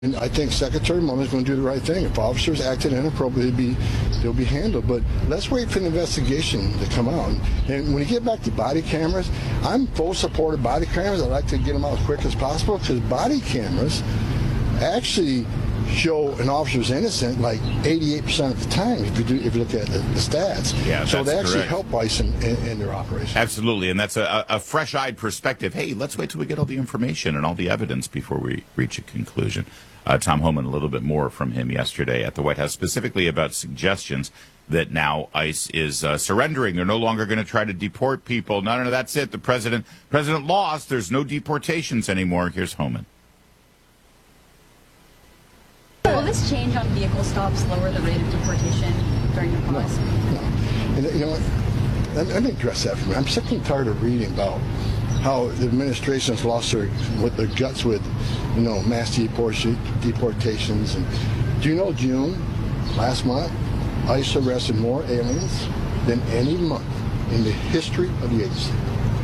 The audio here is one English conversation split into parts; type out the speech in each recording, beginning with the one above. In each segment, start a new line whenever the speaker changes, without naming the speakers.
And I think Secretary Mullen is going to do the right thing. If officers acted inappropriately, they'll be handled. But let's wait for the investigation to come out. And when you get back to body cameras, I'm full support of body cameras. I'd like to get them out as quick as possible because body cameras actually show an officer's innocent like 88% of the time if you look at the stats.
Yeah,
so they actually
correct.
help ICE in their operation.
Absolutely, and that's a fresh-eyed perspective. Hey, let's wait till we get all the information and all the evidence before we reach a conclusion. Tom Homan, a little bit more from him yesterday at the White House, specifically about suggestions that now ICE is surrendering. They're no longer going to try to deport people. No, that's it. The president lost. There's no deportations anymore. Here's Homan.
Will this change on vehicle stops lower the rate of deportation during the pause?
No. And you know what? Let me address that for me. I'm sick and tired of reading about how the administration's lost their guts with, mass deportations. And do you know June last month, ICE arrested more aliens than any month in the history of the agency.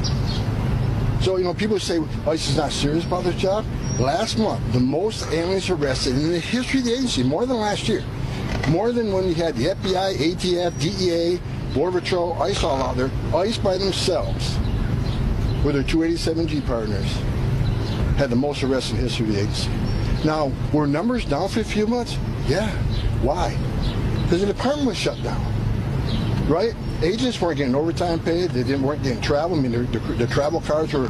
So, people say ICE is not serious about their job. Last month, the most aliens arrested in the history of the agency, more than last year. More than when we had the FBI, ATF, DEA, Border Patrol, ICE all out there. ICE by themselves, with their 287G partners, had the most arrests in the history of the agency. Now, were numbers down for a few months? Yeah. Why? Because the department was shut down, right? Agents weren't getting overtime paid. They weren't getting travel. I mean, the travel cards were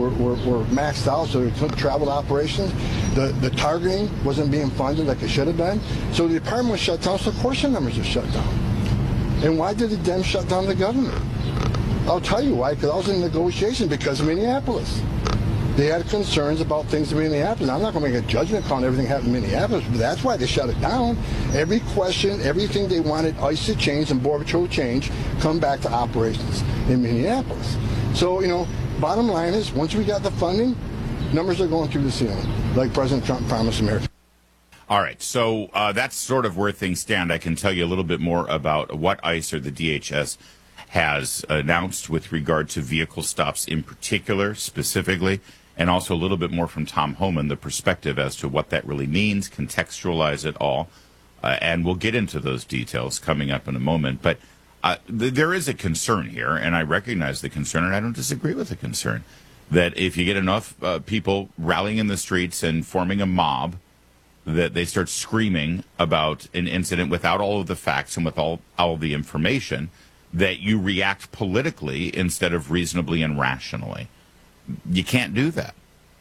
maxed out, so they couldn't travel to operations. The targeting wasn't being funded like it should have been. So the department was shut down, so of course the numbers are shut down. And why did the Dems shut down the governor? I'll tell you why, because I was in negotiation because of Minneapolis. They had concerns about things in Minneapolis. I'm not going to make a judgment call on everything happened in Minneapolis, but that's why they shut it down. Every question, everything they wanted ICE to change and Border Patrol to change, come back to operations in Minneapolis. So, bottom line is, once we got the funding, numbers are going through the ceiling, like President Trump promised America.
All right, so that's sort of where things stand. I can tell you a little bit more about what ICE or the DHS has announced with regard to vehicle stops in particular, specifically, and also a little bit more from Tom Homan, the perspective as to what that really means, contextualize it all, and we'll get into those details coming up in a moment. But there is a concern here, and I recognize the concern, and I don't disagree with the concern, that if you get enough people rallying in the streets and forming a mob, that they start screaming about an incident without all of the facts and with all of the information, that you react politically instead of reasonably and rationally. You can't do that.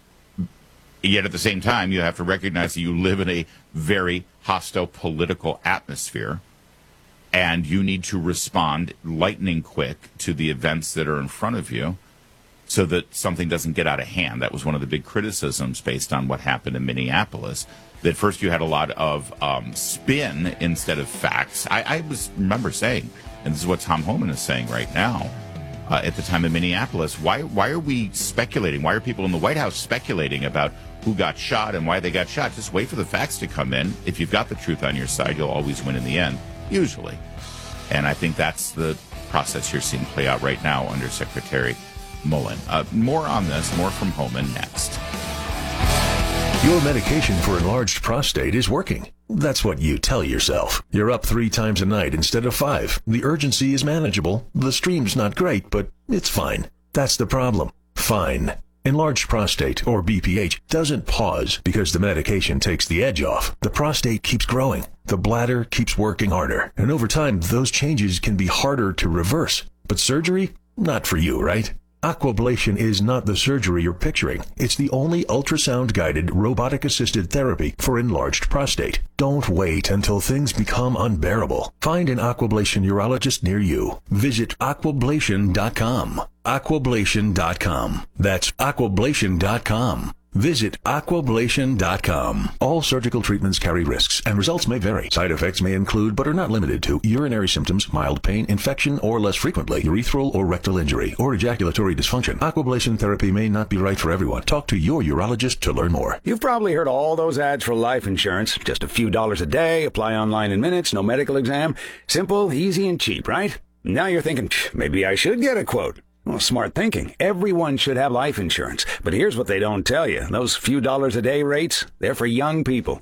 Yet at the same time, you have to recognize that you live in a very hostile political atmosphere, and you need to respond lightning quick to the events that are in front of you so that something doesn't get out of hand. That was one of the big criticisms based on what happened in Minneapolis, that first you had a lot of spin instead of facts. I remember saying, and this is what Tom Homan is saying right now, at the time in Minneapolis, why are we speculating? Why are people in the White House speculating about who got shot and why they got shot? Just wait for the facts to come in. If you've got the truth on your side, you'll always win in the end, usually. And I think that's the process you're seeing play out right now under Secretary Mullen. More on this, more from Homan next.
Your medication for enlarged prostate is working. That's what you tell yourself. You're up 3 times a night instead of 5. The urgency is manageable. The stream's not great, but it's fine. That's the problem. Fine. Enlarged prostate, or BPH, doesn't pause because the medication takes the edge off. The prostate keeps growing. The bladder keeps working harder. And over time, those changes can be harder to reverse. But surgery? Not for you, right? Aquablation is not the surgery you're picturing. It's the only ultrasound-guided, robotic-assisted therapy for enlarged prostate. Don't wait until things become unbearable. Find an Aquablation urologist near you. Visit aquablation.com. Aquablation.com. That's aquablation.com. Visit aquablation.com. All surgical treatments carry risks, and results may vary. Side effects may include, but are not limited to, urinary symptoms, mild pain, infection, or less frequently, urethral or rectal injury, or ejaculatory dysfunction. Aquablation therapy may not be right for everyone. Talk to your urologist to learn more.
You've probably heard all those ads for life insurance. Just a few dollars a day, apply online in minutes, no medical exam. Simple, easy, and cheap, right? Now you're thinking, maybe I should get a quote. Well, smart thinking. Everyone should have life insurance. But here's what they don't tell you. Those few dollars a day rates, they're for young people.